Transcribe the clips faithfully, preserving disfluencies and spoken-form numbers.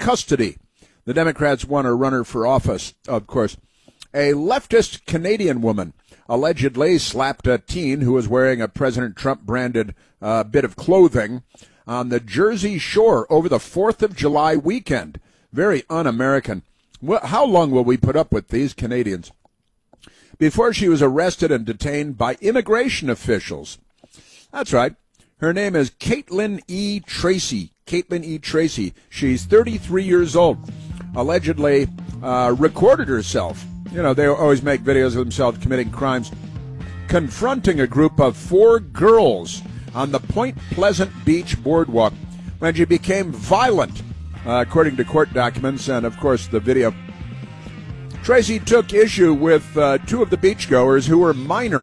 custody. The Democrats want a runner for office, of course. A leftist Canadian woman allegedly slapped a teen who was wearing a President Trump-branded uh, bit of clothing on the Jersey Shore over the fourth of July weekend. Very un-American. Well, how long will we put up with these Canadians? Before she was arrested and detained by immigration officials. That's right. Her name is Caitlin E. Tracy. Caitlin E. Tracy. She's thirty-three years old. Allegedly uh, recorded herself. You know, they always make videos of themselves committing crimes. Confronting a group of four girls on the Point Pleasant Beach boardwalk when she became violent, uh, according to court documents and, of course, the video. Tracy took issue with uh, two of the beachgoers who were minor.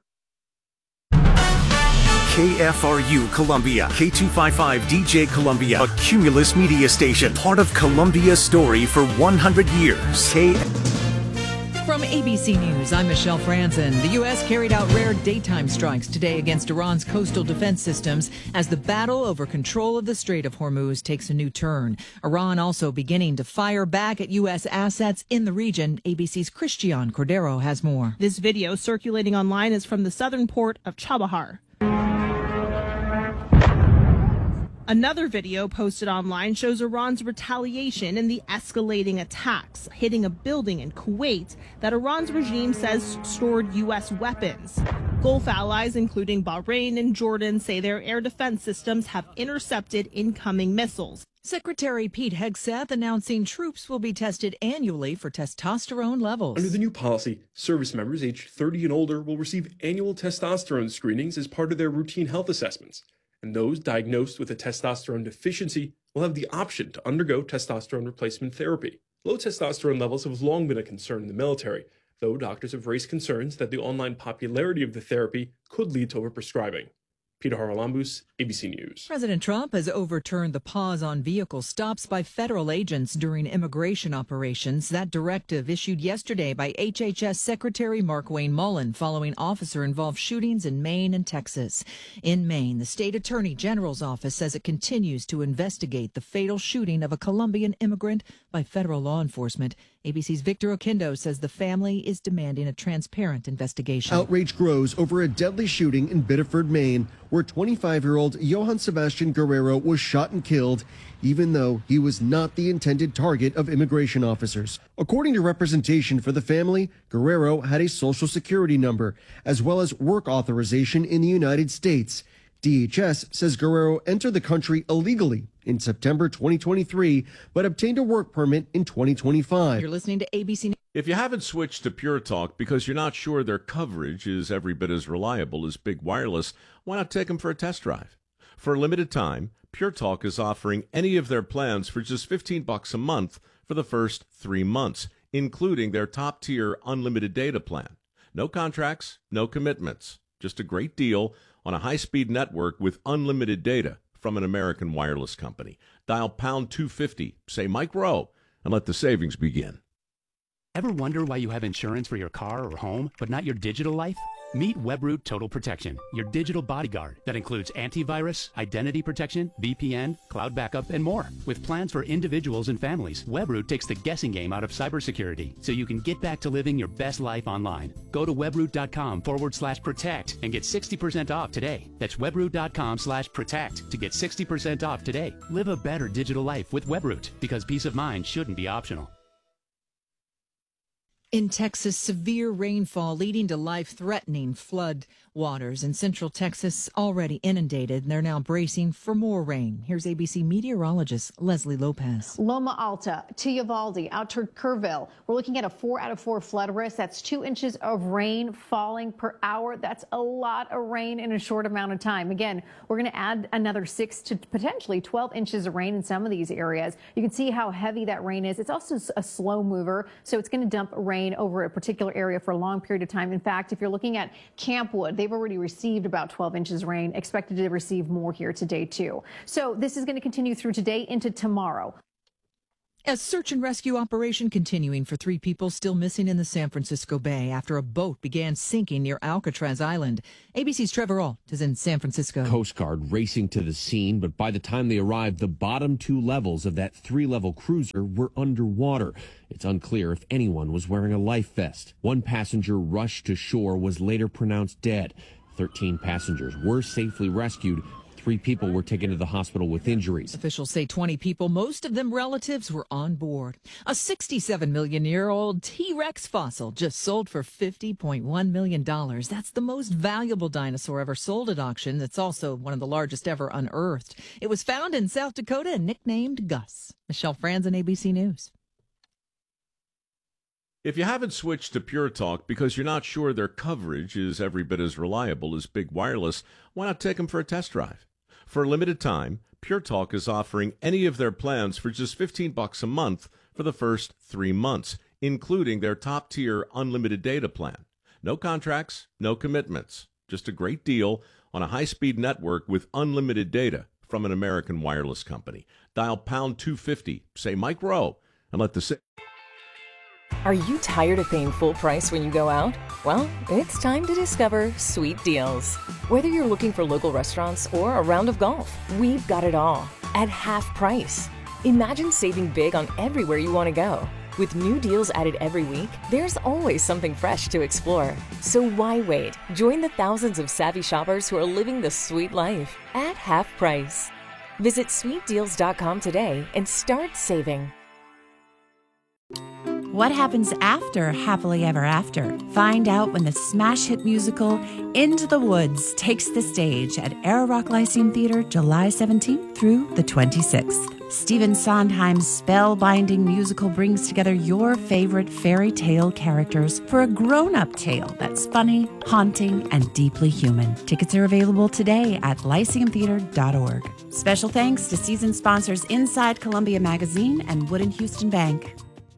K F R U Columbia, K two fifty-five D J Columbia, a Cumulus media station, part of Columbia's story for one hundred years. K- From A B C News, I'm Michelle Franzen. The U S carried out rare daytime strikes today against Iran's coastal defense systems as the battle over control of the Strait of Hormuz takes a new turn. Iran also beginning to fire back at U S assets in the region. A B C's Christian Cordero has more. This video circulating online is from the southern port of Chabahar. Another video posted online shows Iran's retaliation in the escalating attacks, hitting a building in Kuwait that Iran's regime says stored U S weapons. Gulf allies, including Bahrain and Jordan, say their air defense systems have intercepted incoming missiles. Secretary Pete Hegseth announcing troops will be tested annually for testosterone levels. Under the new policy, service members aged thirty and older will receive annual testosterone screenings as part of their routine health assessments. And those diagnosed with a testosterone deficiency will have the option to undergo testosterone replacement therapy. Low testosterone levels have long been a concern in the military, though doctors have raised concerns that the online popularity of the therapy could lead to overprescribing. Peter Haralambous, A B C News. President Trump has overturned the pause on vehicle stops by federal agents during immigration operations. That directive issued yesterday by H H S Secretary Markwayne Mullin following officer-involved shootings in Maine and Texas. In Maine, the state attorney general's office says it continues to investigate the fatal shooting of a Colombian immigrant by federal law enforcement. A B C's Victor Oquendo says the family is demanding a transparent investigation. Outrage grows over a deadly shooting in Biddeford, Maine, where twenty-five-year-old Johann Sebastian Guerrero was shot and killed, even though he was not the intended target of immigration officers. According to representation for the family, Guerrero had a social security number, as well as work authorization in the United States. D H S says Guerrero entered the country illegally in September twenty twenty-three, but obtained a work permit in twenty twenty-five. You're listening to A B C News. If you haven't switched to Pure Talk because you're not sure their coverage is every bit as reliable as Big Wireless, why not take them for a test drive? For a limited time, Pure Talk is offering any of their plans for just fifteen bucks a month for the first three months, including their top-tier unlimited data plan. No contracts, no commitments, just a great deal on a high-speed network with unlimited data from an American wireless company. Dial pound two fifty, say Mike Rowe, and let the savings begin. Ever wonder why you have insurance for your car or home, but not your digital life? Meet Webroot Total Protection, your digital bodyguard that includes antivirus, identity protection, V P N, cloud backup, and more. With plans for individuals and families, Webroot takes the guessing game out of cybersecurity so you can get back to living your best life online. Go to webroot.com forward slash protect and get sixty percent off today. That's webroot.com slash protect to get sixty percent off today. Live a better digital life with Webroot, because peace of mind shouldn't be optional. In Texas, severe rainfall leading to life-threatening flood waters in central Texas already inundated, and they're now bracing for more rain. Here's A B C meteorologist Leslie Lopez. Loma Alta, Uvalde, out to Kerrville. We're looking at a four out of four flood risk. That's two inches of rain falling per hour. That's a lot of rain in a short amount of time. Again, we're going to add another six to potentially twelve inches of rain in some of these areas. You can see how heavy that rain is. It's also a slow mover, so it's going to dump rain over a particular area for a long period of time. In fact, if you're looking at Campwood, they've already received about twelve inches of rain, expected to receive more here today too. So this is going to continue through today into tomorrow. A search and rescue operation continuing for three people still missing in the San Francisco Bay after a boat began sinking near Alcatraz Island. A B C's Trevor Ault is in San Francisco. Coast Guard racing to the scene, but by the time they arrived, the bottom two levels of that three-level cruiser were underwater. It's unclear if anyone was wearing a life vest. One passenger rushed to shore was later pronounced dead. Thirteen passengers were safely rescued. Three people were taken to the hospital with injuries. Officials say twenty people, most of them relatives, were on board. A sixty-seven million year old T-Rex fossil just sold for fifty point one million dollars. That's the most valuable dinosaur ever sold at auction. It's also one of the largest ever unearthed. It was found in South Dakota and nicknamed Gus. Michelle Franzen, A B C News. If you haven't switched to Pure Talk because you're not sure their coverage is every bit as reliable as Big Wireless, why not take them for a test drive? For a limited time, Pure Talk is offering any of their plans for just fifteen bucks a month for the first three months, including their top-tier unlimited data plan. No contracts, no commitments, just a great deal on a high-speed network with unlimited data from an American wireless company. Dial pound two fifty, say Mike Rowe, and let the... Are you tired of paying full price when you go out? Well, it's time to discover Sweet Deals. Whether you're looking for local restaurants or a round of golf, we've got it all at half price. Imagine saving big on everywhere you want to go. With new deals added every week, there's always something fresh to explore. So why wait? Join the thousands of savvy shoppers who are living the sweet life at half price. Visit sweet deals dot com today and start saving. What happens after Happily Ever After? Find out when the smash hit musical Into the Woods takes the stage at Air Rock Lyceum Theater July seventeenth through the twenty-sixth. Stephen Sondheim's spellbinding musical brings together your favorite fairy tale characters for a grown-up tale that's funny, haunting, and deeply human. Tickets are available today at lyceum theater dot org. Special thanks to season sponsors Inside Columbia Magazine and Wood and Houston Bank.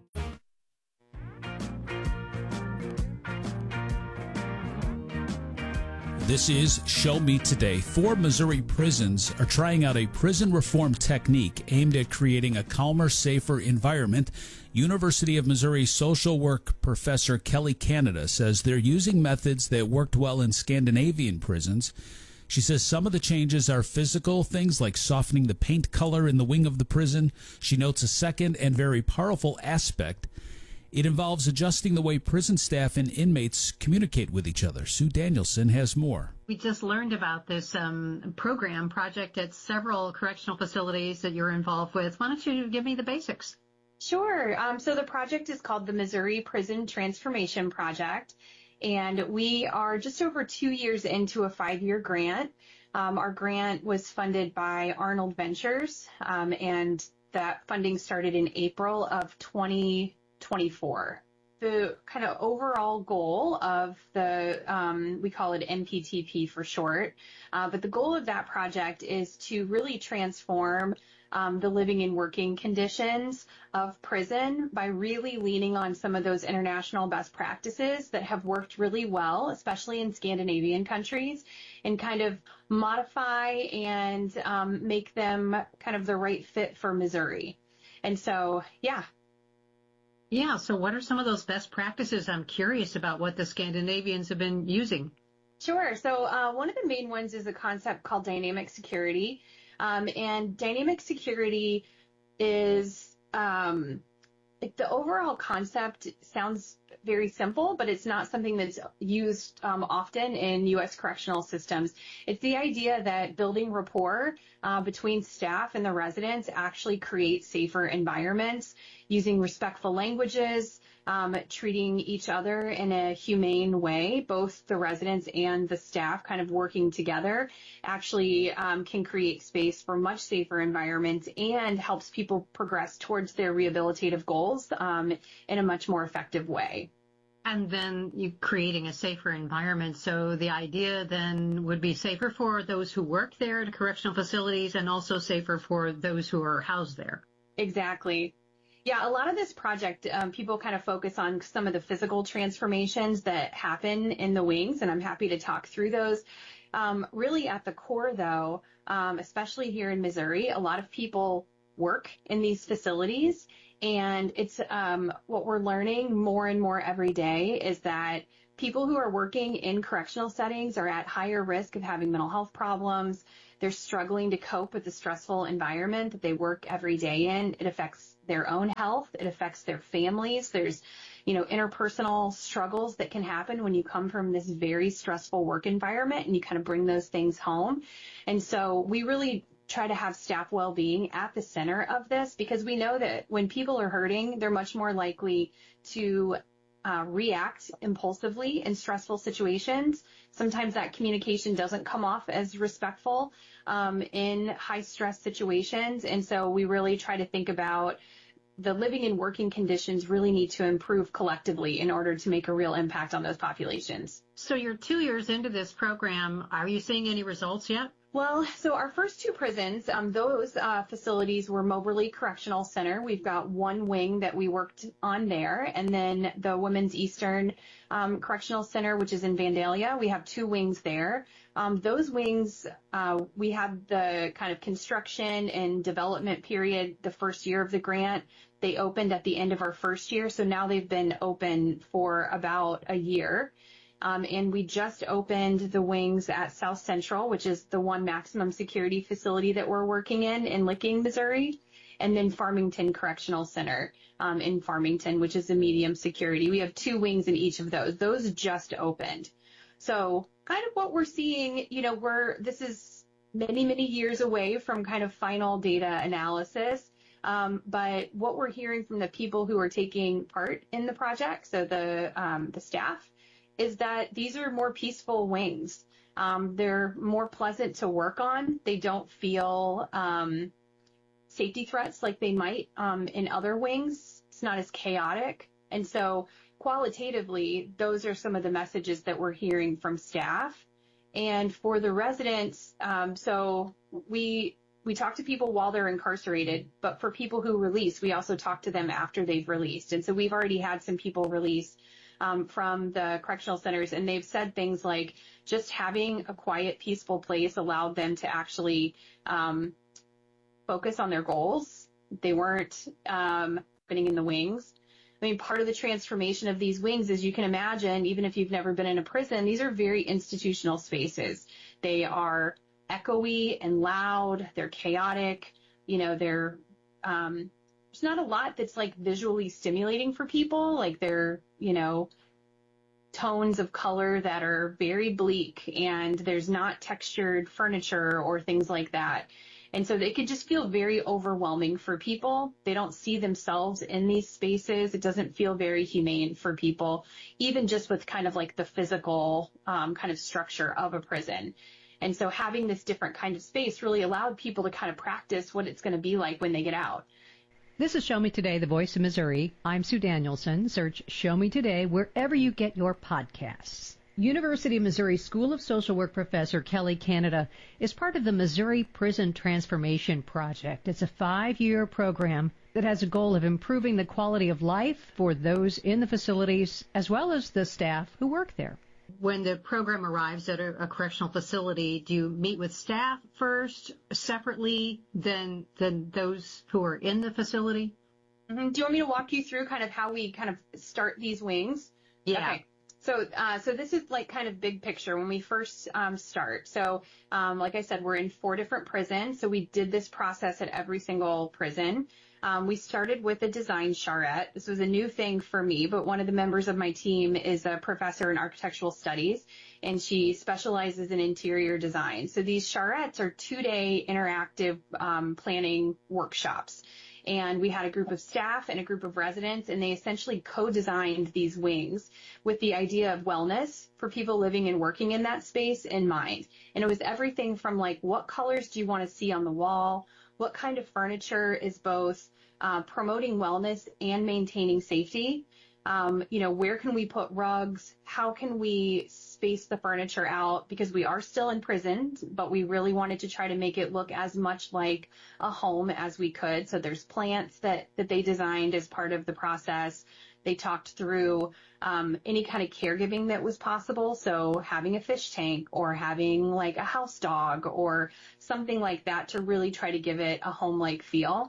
This is Show Me Today. Four Missouri prisons are trying out a prison reform technique aimed at creating a calmer, safer environment. University of Missouri social work professor Kelly Canada says they're using methods that worked well in Scandinavian prisons. She says some of the changes are physical, things like softening the paint color in the wing of the prison. She notes a second and very powerful aspect. It involves adjusting the way prison staff and inmates communicate with each other. Sue Danielson has more. We just learned about this um, program project at several correctional facilities that you're involved with. Why don't you give me the basics? Sure. Um, so the project is called the Missouri Prison Transformation Project, and we are just over two years into a five-year grant. Um, our grant was funded by Arnold Ventures, um, and that funding started in April of twenty twenty-four. The kind of overall goal of the, um, we call it M P T P for short, uh, but the goal of that project is to really transform um, the living and working conditions of prison by really leaning on some of those international best practices that have worked really well, especially in Scandinavian countries, and kind of modify and um, make them kind of the right fit for Missouri. And so, yeah. Yeah, so what are some of those best practices? I'm curious about what the Scandinavians have been using. Sure. So uh, one of the main ones is a concept called dynamic security. Um, and dynamic security is, um, like the overall concept sounds very simple, but it's not something that's used um, often in U S correctional systems. It's the idea that building rapport uh, between staff and the residents actually creates safer environments, using respectful languages, um, treating each other in a humane way, both the residents and the staff kind of working together actually um, can create space for much safer environments and helps people progress towards their rehabilitative goals um, in a much more effective way. And then you creating a safer environment. So the idea then would be safer for those who work there at correctional facilities and also safer for those who are housed there. Exactly. Yeah, a lot of this project, um, people kind of focus on some of the physical transformations that happen in the wings, and I'm happy to talk through those. Um, really at the core, though, um, especially here in Missouri, a lot of people work in these facilities. And it's um, what we're learning more and more every day is that people who are working in correctional settings are at higher risk of having mental health problems. They're struggling to cope with the stressful environment that they work every day in. It affects their own health. It affects their families. There's, you know, interpersonal struggles that can happen when you come from this very stressful work environment and you kind of bring those things home. And so we really try to have staff well-being at the center of this, because we know that when people are hurting, they're much more likely to uh, react impulsively in stressful situations. Sometimes that communication doesn't come off as respectful um, in high-stress situations. And so we really try to think about the living and working conditions really need to improve collectively in order to make a real impact on those populations. So you're two years into this program. Are you seeing any results yet? Well, so our first two prisons, um, those uh, facilities were Moberly Correctional Center. We've got one wing that we worked on there, and then the Women's Eastern um, Correctional Center, which is in Vandalia. We have two wings there. Um, those wings, uh, we had the kind of construction and development period the first year of the grant. They opened at the end of our first year, so now they've been open for about a year. Um, and we just opened the wings at South Central, which is the one maximum security facility that we're working in in Licking, Missouri, and then Farmington Correctional Center um, in Farmington, which is the medium security. We have two wings in each of those. Those just opened. So kind of what we're seeing, you know, we're this is many, many years away from kind of final data analysis. Um, but what we're hearing from the people who are taking part in the project, so the um, the staff, is that these are more peaceful wings. Um, they're more pleasant to work on. They don't feel um, safety threats like they might um, in other wings. It's not as chaotic. And so qualitatively, those are some of the messages that we're hearing from staff. And for the residents, um, so we we talk to people while they're incarcerated, but for people who release, we also talk to them after they've released. And so we've already had some people release Um, from the correctional centers, and they've said things like just having a quiet, peaceful place allowed them to actually um, focus on their goals. They weren't um, happening in the wings. I mean, part of the transformation of these wings, as you can imagine, even if you've never been in a prison, these are very institutional spaces. They are echoey and loud. They're chaotic. You know, they're um, there's not a lot that's like visually stimulating for people. Like they're, you know, tones of color that are very bleak, and there's not textured furniture or things like that. And so they could just feel very overwhelming for people. They don't see themselves in these spaces. It doesn't feel very humane for people, even just with kind of like the physical um, kind of structure of a prison. And so having this different kind of space really allowed people to kind of practice what it's going to be like when they get out. This is Show Me Today, the voice of Missouri. I'm Sue Danielson. Search Show Me Today wherever you get your podcasts. University of Missouri School of Social Work professor Kelly Canada is part of the Missouri Prison Transformation Project. It's a five-year program that has a goal of improving the quality of life for those in the facilities as well as the staff who work there. When the program arrives at a, a correctional facility, do you meet with staff first, separately, than than those who are in the facility? Mm-hmm. Do you want me to walk you through kind of how we kind of start these wings? Yeah. Okay. So, uh, so this is like kind of big picture when we first um, start. So, um, like I said, we're in four different prisons. So we did this process at every single prison. Um, we started with a design charrette. This was a new thing for me, but one of the members of my team is a professor in architectural studies, and she specializes in interior design. So these charrettes are two-day interactive um, planning workshops. And we had a group of staff and a group of residents, and they essentially co-designed these wings with the idea of wellness for people living and working in that space in mind. And it was everything from like, what colors do you want to see on the wall? What kind of furniture is both uh, promoting wellness and maintaining safety? Um, you know, where can we put rugs? How can we space the furniture out? Because we are still in prison, but we really wanted to try to make it look as much like a home as we could. So there's plants that, that they designed as part of the process. They talked through um, any kind of caregiving that was possible. So having a fish tank or having like a house dog or something like that to really try to give it a home-like feel.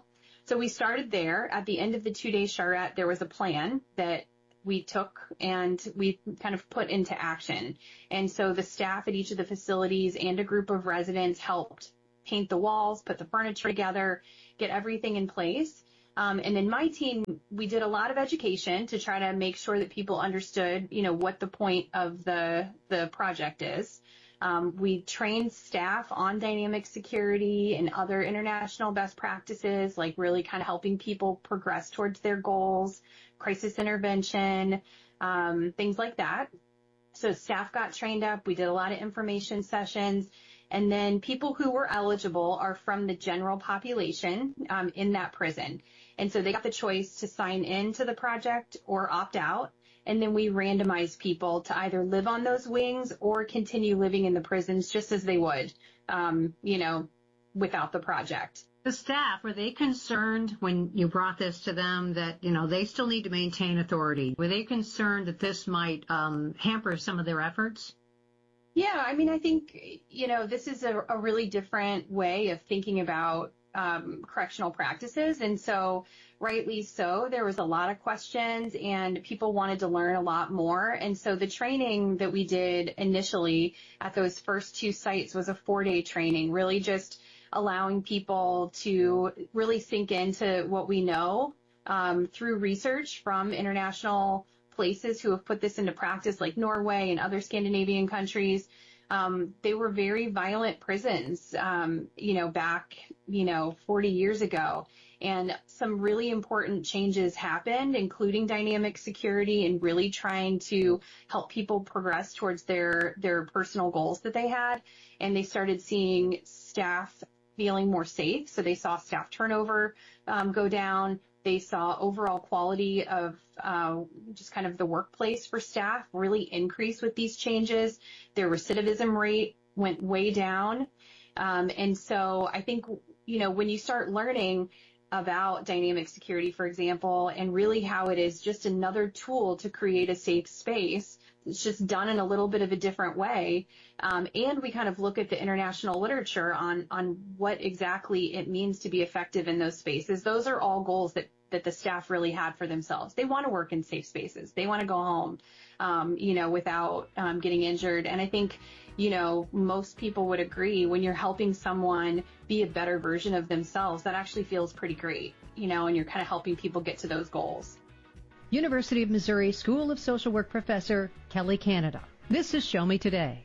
So we started there. At the end of the two-day charrette, there was a plan that we took and we kind of put into action. And so the staff at each of the facilities and a group of residents helped paint the walls, put the furniture together, get everything in place. Um, and in my team, we did a lot of education to try to make sure that people understood, you know, what the point of the the project is. Um, we trained staff on dynamic security and other international best practices, like really kind of helping people progress towards their goals, crisis intervention, um, things like that. So staff got trained up. We did a lot of information sessions. And then people who were eligible are from the general population um, in that prison. And so they got the choice to sign into the project or opt out. And then we randomized people to either live on those wings or continue living in the prisons just as they would, um, you know, without the project. The staff, were they concerned when you brought this to them that, you know, they still need to maintain authority? Were they concerned that this might um, hamper some of their efforts? Yeah, I mean, I think, you know, this is a, a really different way of thinking about um, correctional practices. And so rightly so, there was a lot of questions and people wanted to learn a lot more. And so the training that we did initially at those first two sites was a four-day training, really just allowing people to really sink into what we know um, through research from international places who have put this into practice, like Norway and other Scandinavian countries. Um, they were very violent prisons, um, you know, back, you know, forty years ago. And some really important changes happened, including dynamic security and really trying to help people progress towards their, their personal goals that they had. And they started seeing staff feeling more safe. So they saw staff turnover um, go down. They saw overall quality of uh, just kind of the workplace for staff really increase with these changes. Their recidivism rate went way down. Um, and so I think, you know, when you start learning about dynamic security, for example, and really how it is just another tool to create a safe space, it's just done in a little bit of a different way. Um, and we kind of look at the international literature on, on what exactly it means to be effective in those spaces. Those are all goals that that the staff really had for themselves. They want to work in safe spaces. They want to go home, um, you know, without um, getting injured. And I think, you know, most people would agree when you're helping someone be a better version of themselves, that actually feels pretty great, you know, and you're kind of helping people get to those goals. University of Missouri School of Social Work professor Kelly Canada. This is Show Me Today.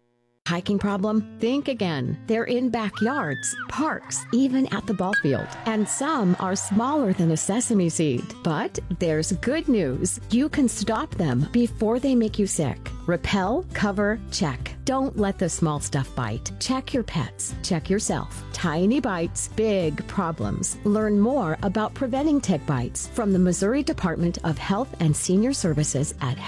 Hiking problem? Think again. They're in backyards, parks, even at the ball field. And some are smaller than a sesame seed. But there's good news. You can stop them before they make you sick. Repel, cover, check. Don't let the small stuff bite. Check your pets. Check yourself. Tiny bites, big problems. Learn more about preventing tick bites from the Missouri Department of Health and Senior Services at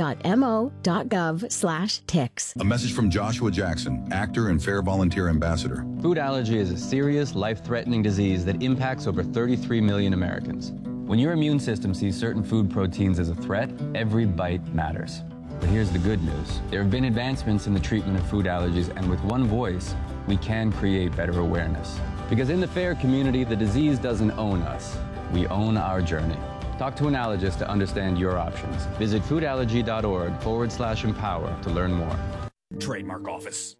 health.mo.gov slash ticks. A message from Joshua Jackson, actor and Fair Volunteer Ambassador. Food allergy is a serious, life-threatening disease that impacts over thirty-three million Americans. When your immune system sees certain food proteins as a threat, every bite matters. But here's the good news. There have been advancements in the treatment of food allergies, and with one voice, we can create better awareness. Because in the FAIR community, the disease doesn't own us. We own our journey. Talk to an allergist to understand your options. Visit foodallergy.org forward slash empower to learn more. Trademark Office.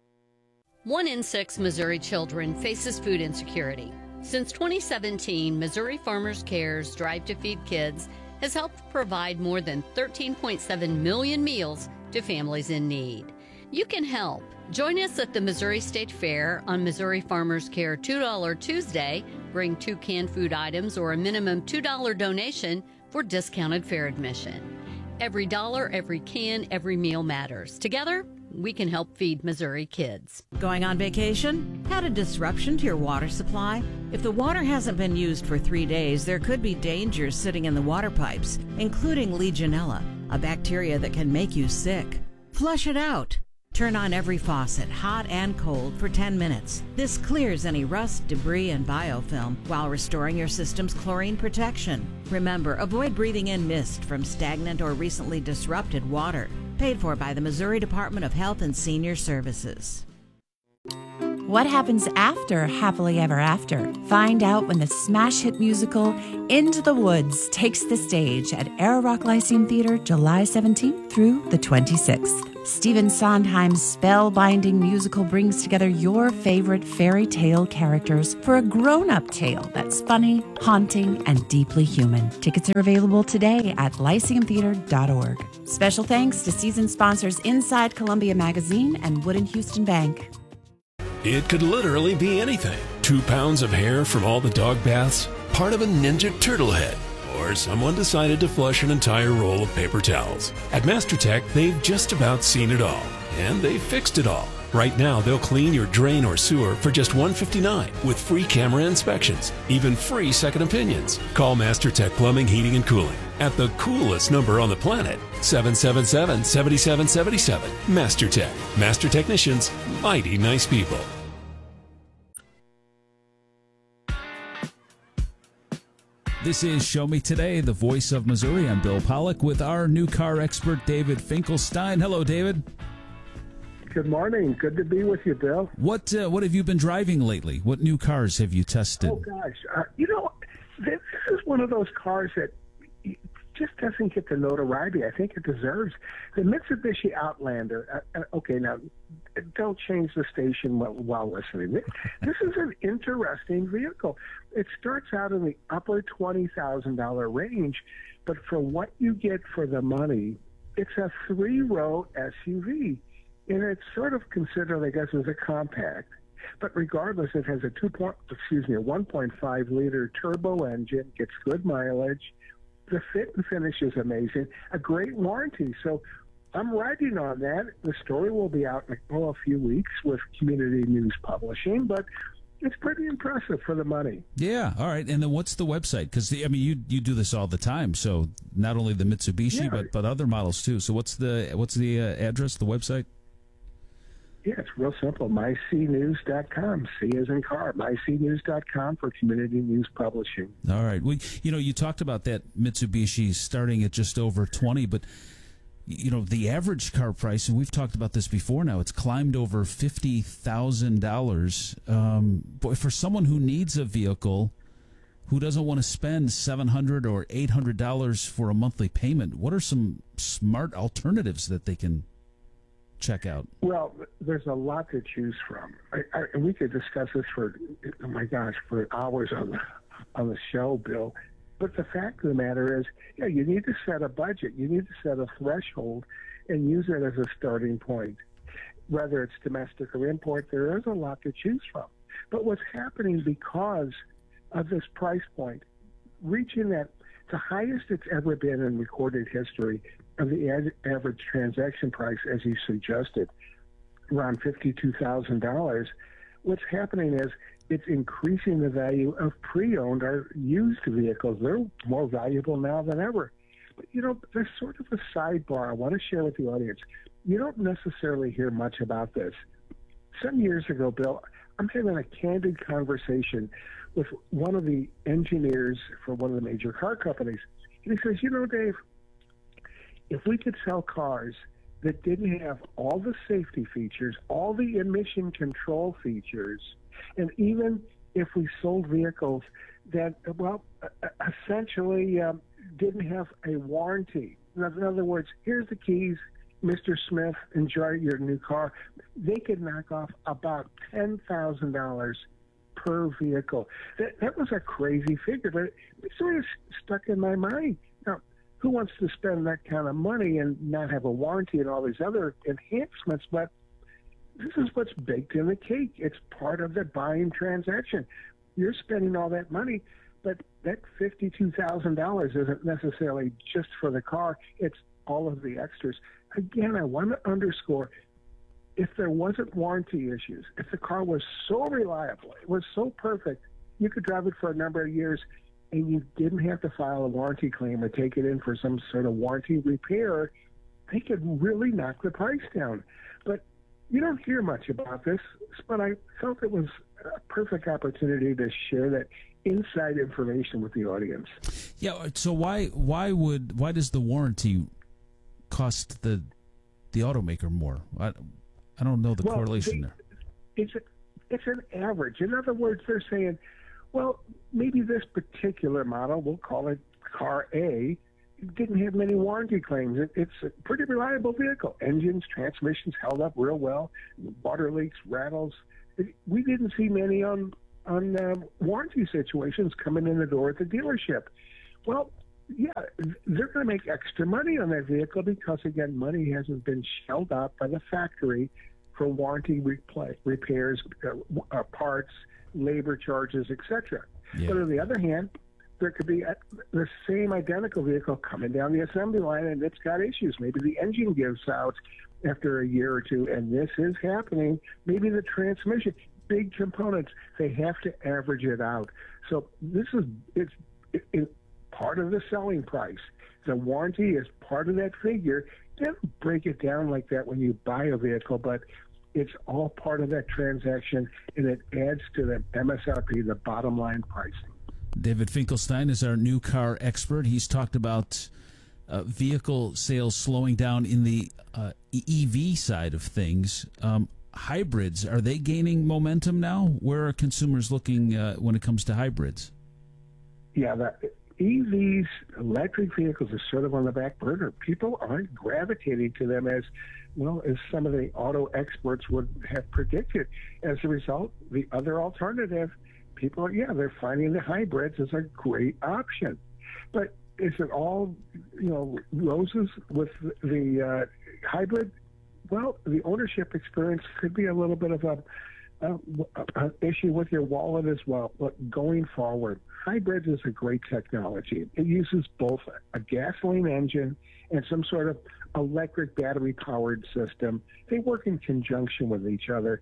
One in six Missouri children faces food insecurity. Since twenty seventeen, Missouri Farmers Care's Drive to Feed Kids has helped provide more than thirteen point seven million meals to families in need. You can help. Join us at the Missouri State Fair on Missouri Farmers Care two dollar Tuesday. Bring two canned food items or a minimum two dollar donation for discounted fair admission. Every dollar, every can, every meal matters. Together, we can help feed Missouri kids. Going on vacation? Had a disruption to your water supply? If the water hasn't been used for three days, there could be dangers sitting in the water pipes, including Legionella, a bacteria that can make you sick. Flush it out. Turn on every faucet, hot and cold, for ten minutes. This clears any rust, debris, and biofilm while restoring your system's chlorine protection. Remember, avoid breathing in mist from stagnant or recently disrupted water. Paid for by the Missouri Department of Health and Senior Services. What happens after Happily Ever After? Find out when the smash hit musical Into the Woods takes the stage at Air-Rock Lyceum Theater July seventeenth through the twenty-sixth. Stephen Sondheim's spellbinding musical brings together your favorite fairy tale characters for a grown-up tale that's funny, haunting, and deeply human. Tickets are available today at lyceum theater dot org. Special thanks to season sponsors Inside Columbia Magazine and Wood and Houston Bank. It could literally be anything. Two pounds of hair from all the dog baths, part of a Ninja Turtle head, or someone decided to flush an entire roll of paper towels. At MasterTech, they've just about seen it all, and they've fixed it all. Right now, they'll clean your drain or sewer for just one hundred fifty-nine dollars with free camera inspections, even free second opinions. Call MasterTech Plumbing, Heating, and Cooling at the coolest number on the planet, seven seven seven, seven seven seven seven. MasterTech. Master technicians, mighty nice people. This is Show Me Today, the voice of Missouri. I'm Bill Pollock with our new car expert, David Finkelstein. Hello, David. Good morning. Good to be with you, Bill. What uh, what have you been driving lately? What new cars have you tested? Oh, gosh. Uh, you know, this is one of those cars that just doesn't get the notoriety I think it deserves. The Mitsubishi Outlander, uh, uh, okay, now, don't change the station while, while listening. This is an interesting vehicle. It starts out in the upper twenty thousand dollars range, but for what you get for the money, it's a three-row S U V. And it's sort of considered, I guess, as a compact. But regardless, it has a two point, excuse me, a one point five liter turbo engine, gets good mileage. The fit and finish is amazing. A great warranty. So I'm riding on that. The story will be out in oh, a few weeks with Community News Publishing, but it's pretty impressive for the money. Yeah, all right. And then what's the website? Because, I mean, you you do this all the time, so not only the Mitsubishi, Yeah. but, but other models too. So what's the what's the uh, address, the website? Yeah, it's real simple. my c news dot com. C as in car. my c news dot com for Community News Publishing. All right. Well, you know, you talked about that Mitsubishi starting at just over twenty, but you know, the average car price, and we've talked about this before now, it's climbed over fifty thousand dollars. Um, boy, for someone who needs a vehicle, who doesn't want to spend seven hundred dollars or eight hundred dollars for a monthly payment, what are some smart alternatives that they can check out? Well, there's a lot to choose from. I, I, and we could discuss this for, oh my gosh, for hours on the, on the show, Bill. But the fact of the matter is, yeah, you need to set a budget. You need to set a threshold and use it as a starting point. Whether it's domestic or import, there is a lot to choose from. But what's happening because of this price point, reaching that the highest it's ever been in recorded history of the ad- average transaction price, as you suggested, around fifty-two thousand dollars, what's happening is it's increasing the value of pre-owned or used vehicles. They're more valuable now than ever. But, you know, there's sort of a sidebar I want to share with the audience. You don't necessarily hear much about this. Some years ago, Bill, I'm having a candid conversation with one of the engineers for one of the major car companies. And he says, you know, Dave, if we could sell cars that didn't have all the safety features, all the emission control features, and even if we sold vehicles that, well, essentially um, didn't have a warranty. In other words, here's the keys, Mister Smith, enjoy your new car. They could knock off about ten thousand dollars per vehicle. That, that was a crazy figure, but it, it sort of stuck in my mind. Now, who wants to spend that kind of money and not have a warranty and all these other enhancements? But this is what's baked in the cake. It's part of the buying transaction. You're spending all that money, but that fifty-two thousand dollars isn't necessarily just for the car. It's all of the extras. Again, I want to underscore, if there wasn't warranty issues, if the car was so reliable, it was so perfect, you could drive it for a number of years and you didn't have to file a warranty claim or take it in for some sort of warranty repair, they could really knock the price down. But you don't hear much about this, but I felt it was a perfect opportunity to share that inside information with the audience. Yeah, so why why would why does the warranty cost the the automaker more? I, I don't know the well, correlation they, there. It's It's an average. In other words, they're saying, well, maybe this particular model, we'll call it car A, didn't have many warranty claims. It, it's a pretty reliable vehicle. Engines, transmissions held up real well. Water leaks, rattles. It, we didn't see many on on um, warranty situations coming in the door at the dealership. Well, yeah, they're going to make extra money on that vehicle because, again, money hasn't been shelled out by the factory for warranty replay, repairs, uh, uh, parts, labor charges, et cetera. Yeah. But on the other hand, there could be a, the same identical vehicle coming down the assembly line and it's got issues. Maybe the engine gives out after a year or two, and this is happening. Maybe the transmission, big components, they have to average it out. So this is it's it, it, part of the selling price. The warranty is part of that figure. They don't break it down like that when you buy a vehicle, but it's all part of that transaction, and it adds to the M S R P, the bottom line pricing. David Finkelstein is our new car expert. He's talked about uh, vehicle sales slowing down in the uh, E V side of things. Um, hybrids, are they gaining momentum now? Where are consumers looking uh, when it comes to hybrids? Yeah, the E Vs, electric vehicles, are sort of on the back burner. People aren't gravitating to them as well as some of the auto experts would have predicted. As a result, the other alternative, people, yeah, they're finding the hybrids as a great option. But is it all, you know, roses with the uh, hybrid? Well, the ownership experience could be a little bit of a, a, a issue with your wallet as well. But going forward, hybrids is a great technology. It uses both a gasoline engine and some sort of electric battery-powered system. They work in conjunction with each other.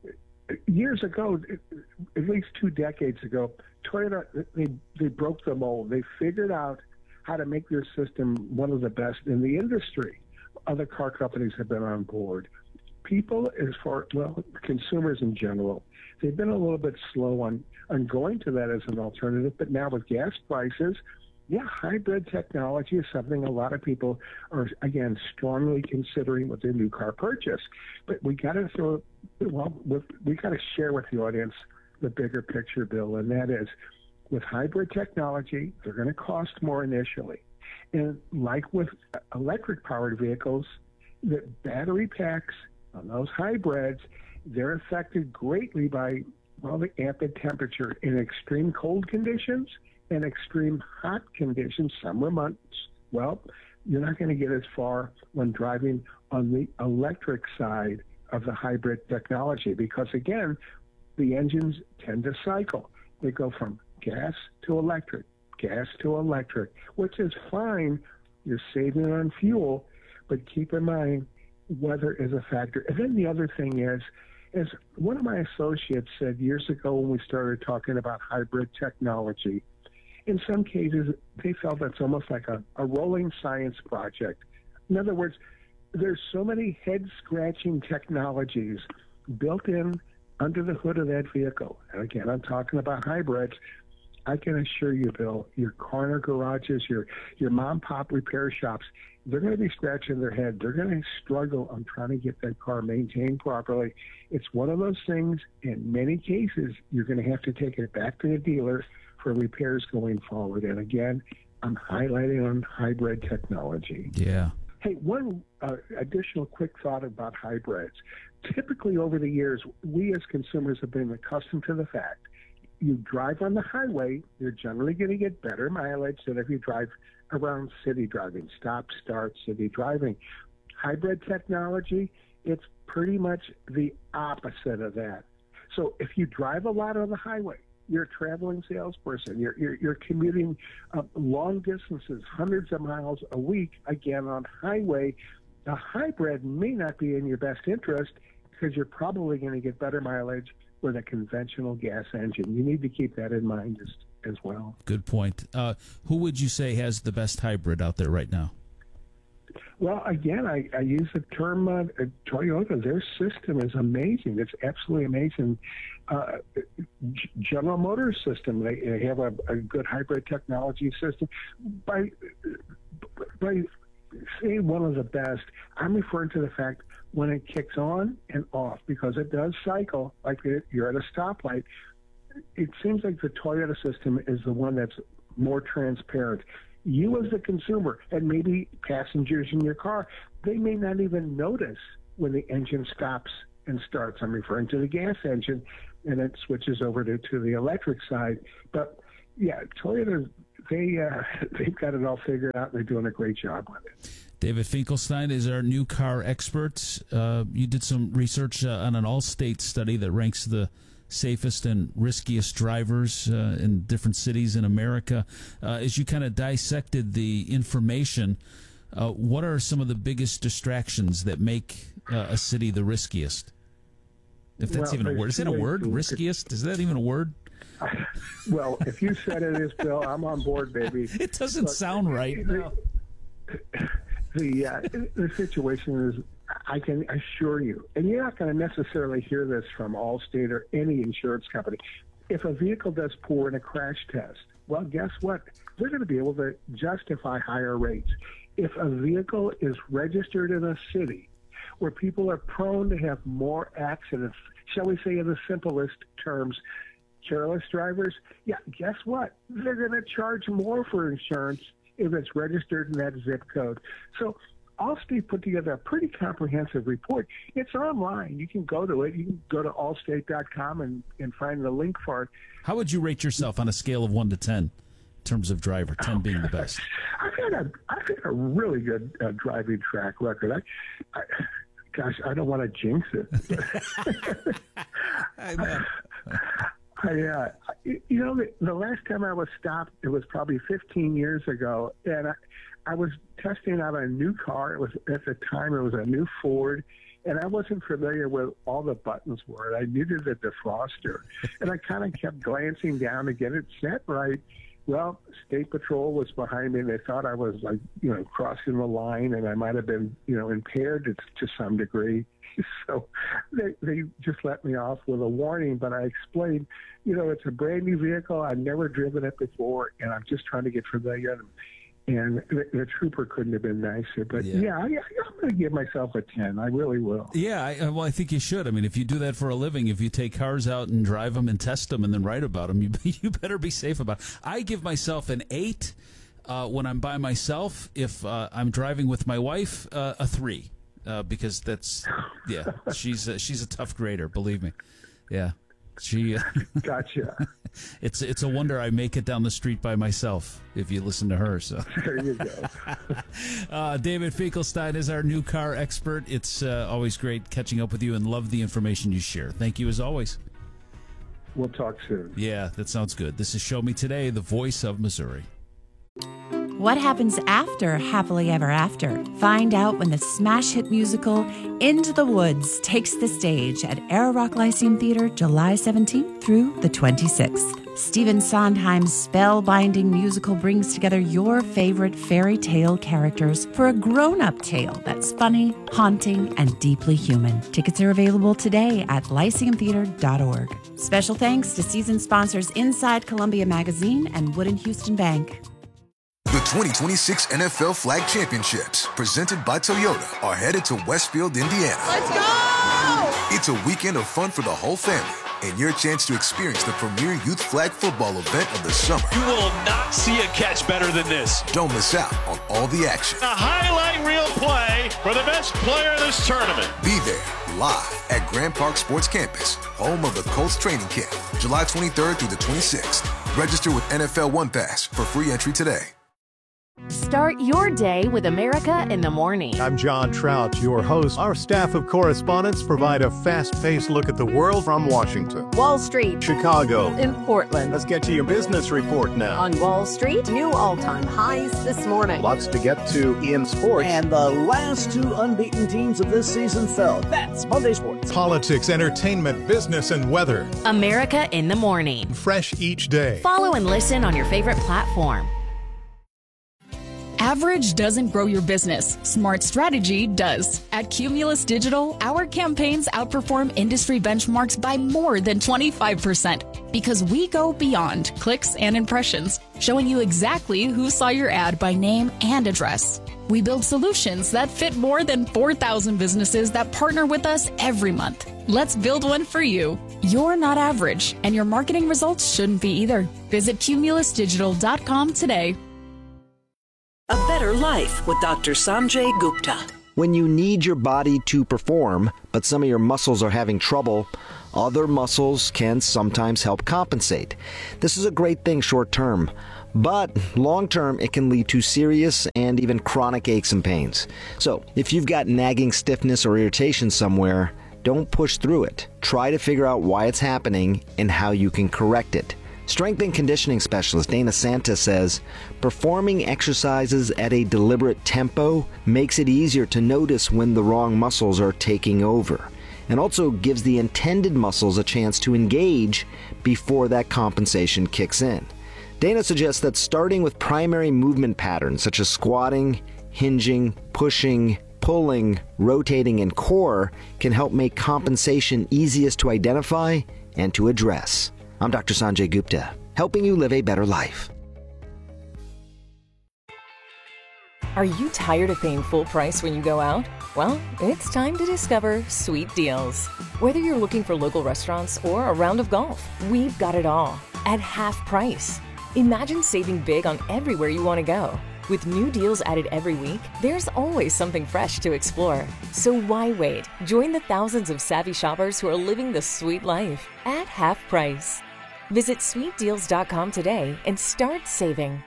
Years ago, at least two decades ago, Toyota, they, they broke the mold. They figured out how to make their system one of the best in the industry. Other car companies have been on board. People, as far, well, consumers in general, they've been a little bit slow on, on going to that as an alternative, but now with gas prices, yeah, hybrid technology is something a lot of people are, again, strongly considering with their new car purchase. But we got to throw, well, with, we got to share with the audience the bigger picture, Bill, and that is, with hybrid technology, they're going to cost more initially. And like with electric-powered vehicles, the battery packs on those hybrids, they're affected greatly by, well, the ambient temperature in extreme cold conditions and extreme hot conditions, summer months. Well, you're not going to get as far when driving on the electric side of the hybrid technology because, again, the engines tend to cycle. They go from gas to electric, gas to electric, which is fine. You're saving on fuel, but keep in mind, weather is a factor. And then the other thing is, as one of my associates said years ago when we started talking about hybrid technology, in some cases, they felt that's almost like a, a rolling science project. In other words, there's so many head-scratching technologies built in under the hood of that vehicle. And again, I'm talking about hybrids. I can assure you, Bill, your corner garages, your your mom-pop repair shops, they're going to be scratching their head. They're going to struggle on trying to get that car maintained properly. It's one of those things, in many cases, you're going to have to take it back to the dealer for repairs going forward. And again, I'm highlighting on hybrid technology. Yeah. Hey, one uh, additional quick thought about hybrids. Typically over the years, we as consumers have been accustomed to the fact you drive on the highway, you're generally going to get better mileage than if you drive around city driving, stop, start, city driving. Hybrid technology, it's pretty much the opposite of that. So if you drive a lot on the highway, you're a traveling salesperson, you're, you're, you're commuting uh, long distances, hundreds of miles a week, again, on highway, a hybrid may not be in your best interest because you're probably going to get better mileage with a conventional gas engine. You need to keep that in mind as, as well. Good point. Uh, who would you say has the best hybrid out there right now? Well, again, I, I use the term uh, Toyota. Their system is amazing. It's absolutely amazing. Uh, General Motors system, they, they have a, a good hybrid technology system. By, by saying one of the best, I'm referring to the fact when it kicks on and off, because it does cycle like you're at a stoplight, it seems like the Toyota system is the one that's more transparent. You as the consumer, and maybe passengers in your car, they may not even notice when the engine stops and starts. I'm referring to the gas engine, and it switches over to, to the electric side. But yeah, Toyota, they, uh, they've got it all figured out, and they're doing a great job with it. David Finkelstein is our new car expert. Uh, you did some research uh, on an Allstate study that ranks the safest and riskiest drivers uh, in different cities in America. Uh, as you kind of dissected the information, uh, what are some of the biggest distractions that make uh, a city the riskiest? If that's Well, even a word. Is that a word? Riskiest? Is that even a word? Well, if you said it is, Bill, I'm on board, baby. It doesn't But sound right. The, the, uh, the situation is, I can assure you, and you're not going to necessarily hear this from Allstate or any insurance company, if a vehicle does poor in a crash test, well, guess what? They're going to be able to justify higher rates. If a vehicle is registered in a city where people are prone to have more accidents, shall we say in the simplest terms, careless drivers, yeah, guess what? They're going to charge more for insurance if it's registered in that zip code. So Allstate put together a pretty comprehensive report. It's online. You can go to it. You can go to allstate dot com and, and find the link for it. How would you rate yourself on a scale of one to ten in terms of driver, ten being the best? I've had a, I've had a really good uh, driving track record. I, I, gosh, I don't want to jinx it. I know. I, uh, you know, the, the last time I was stopped, it was probably fifteen years ago, and I, I was testing out a new car. It was at the time it was a new Ford, and I wasn't familiar with all the buttons were. I needed a defroster, and I kind of kept glancing down to get it set right. Well, State Patrol was behind me, and they thought I was, like, you know, crossing the line, and I might have been, you know, impaired to, to some degree. So they, they just let me off with a warning, but I explained, you know, it's a brand new vehicle. I've never driven it before, and I'm just trying to get familiar. And the, the trooper couldn't have been nicer. But, yeah, yeah I, I'm going to give myself a ten. I really will. Yeah, I, well, I think you should. I mean, if you do that for a living, if you take cars out and drive them and test them and then write about them, you, you better be safe about it. I give myself an eight uh, when I'm by myself. If uh, I'm driving with my wife, uh, a three. Uh, because that's, yeah, she's a, she's a tough grader, believe me. Yeah, she. Uh, gotcha. It's it's a wonder I make it down the street by myself. If you listen to her, so there you go. uh, David Finkelstein is our new car expert. It's uh, always great catching up with you, and love the information you share. Thank you as always. We'll talk soon. Yeah, that sounds good. This is Show Me Today, the voice of Missouri. What happens after Happily Ever After? Find out when the smash hit musical Into the Woods takes the stage at Air Rock Lyceum Theater July seventeenth through the twenty-sixth. Stephen Sondheim's spellbinding musical brings together your favorite fairy tale characters for a grown-up tale that's funny, haunting, and deeply human. Tickets are available today at lyceum theater dot org. Special thanks to season sponsors Inside Columbia Magazine and Wood and Houston Bank. The twenty twenty-six N F L Flag Championships, presented by Toyota, are headed to Westfield, Indiana. Let's go! It's a weekend of fun for the whole family, and your chance to experience the premier youth flag football event of the summer. You will not see a catch better than this. Don't miss out on all the action. A highlight reel play for the best player in this tournament. Be there, live at Grand Park Sports Campus, home of the Colts training camp, July twenty-third through the twenty-sixth. Register with N F L One Pass for free entry today. Start your day with America in the Morning. I'm John Trout, your host. Our staff of correspondents provide a fast-paced look at the world from Washington, Wall Street, Chicago, in Portland. Let's get to your business report now. On Wall Street, new all-time highs this morning. Lots to get to in sports. And the last two unbeaten teams of this season fell. That's Monday Sports. Politics, entertainment, business, and weather. America in the Morning. Fresh each day. Follow and listen on your favorite platform. Average doesn't grow your business. Smart strategy does. At Cumulus Digital, our campaigns outperform industry benchmarks by more than twenty-five percent because we go beyond clicks and impressions, showing you exactly who saw your ad by name and address. We build solutions that fit more than four thousand businesses that partner with us every month. Let's build one for you. You're not average, and your marketing results shouldn't be either. Visit cumulus digital dot com today. A better life with Doctor Sanjay Gupta. When you need your body to perform, but some of your muscles are having trouble, other muscles can sometimes help compensate. This is a great thing short term, but long term it can lead to serious and even chronic aches and pains. So if you've got nagging stiffness or irritation somewhere, don't push through it. Try to figure out why it's happening and how you can correct it. Strength and conditioning specialist Dana Santa says, performing exercises at a deliberate tempo makes it easier to notice when the wrong muscles are taking over, and also gives the intended muscles a chance to engage before that compensation kicks in. Dana suggests that starting with primary movement patterns such as squatting, hinging, pushing, pulling, rotating, and core can help make compensation easiest to identify and to address. I'm Doctor Sanjay Gupta, helping you live a better life. Are you tired of paying full price when you go out? Well, it's time to discover Sweet Deals. Whether you're looking for local restaurants or a round of golf, we've got it all at half price. Imagine saving big on everywhere you want to go. With new deals added every week, there's always something fresh to explore. So why wait? Join the thousands of savvy shoppers who are living the sweet life at half price. Visit sweet deals dot com today and start saving.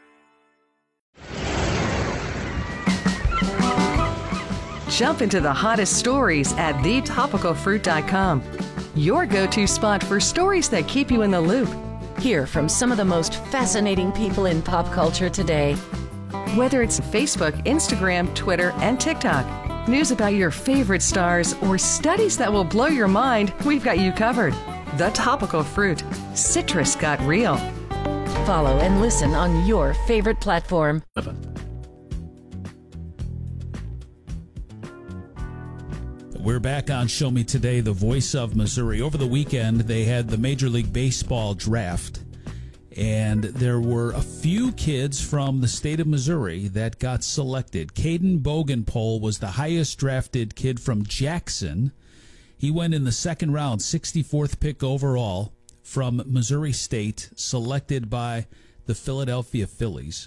Jump into the hottest stories at the topical fruit dot com. Your go-to spot for stories that keep you in the loop. Hear from some of the most fascinating people in pop culture today. Whether it's Facebook, Instagram, Twitter, and TikTok, news about your favorite stars, or studies that will blow your mind, we've got you covered. The Topical Fruit. Citrus got real. Follow and listen on your favorite platform. We're back on Show Me Today, the voice of Missouri. Over the weekend, they had the Major League Baseball draft, and there were a few kids from the state of Missouri that got selected. Caden Bogenpole was the highest drafted kid from Jackson. He went in the second round, sixty-fourth pick overall from Missouri State, selected by the Philadelphia Phillies.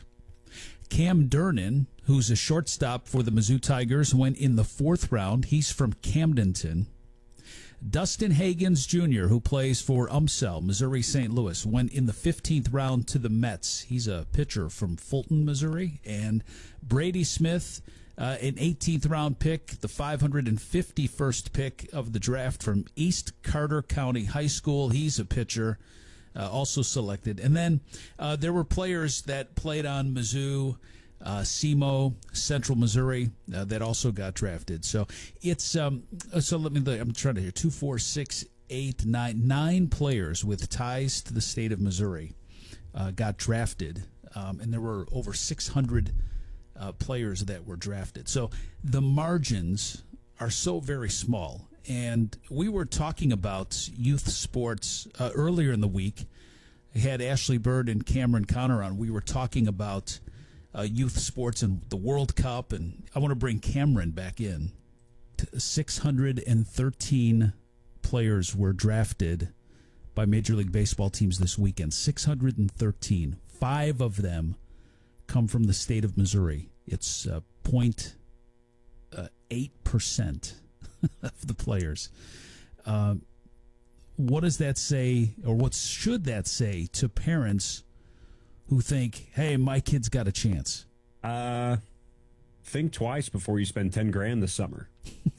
Cam Durnan, who's a shortstop for the Mizzou Tigers, went in the fourth round. He's from Camdenton. Dustin Hagens Junior, who plays for UMSL, Missouri Saint Louis, went in the fifteenth round to the Mets. He's a pitcher from Fulton, Missouri. And Brady Smith, uh, an eighteenth round pick, the five hundred fifty-first pick of the draft from East Carter County High School. He's a pitcher. Uh, also selected. And then uh, there were players that played on Mizzou, uh, S E M O, Central Missouri, uh, that also got drafted. So it's, um, so let me, I'm trying to hear, two, four, six, eight, nine, nine players with ties to the state of Missouri uh, got drafted. Um, and there were over six hundred uh, players that were drafted. So the margins are so very small. And we were talking about youth sports uh, earlier in the week. I had Ashley Bird and Cameron Connor on. We were talking about uh, youth sports and the World Cup, and I want to bring Cameron back in. six hundred thirteen players were drafted by Major League Baseball teams this weekend. six hundred thirteen. Five of them come from the state of Missouri. It's uh, zero point eight percent. Of the players. Uh, what does that say, or what should that say to parents who think, hey, my kid's got a chance? Uh, think twice before you spend ten grand this summer.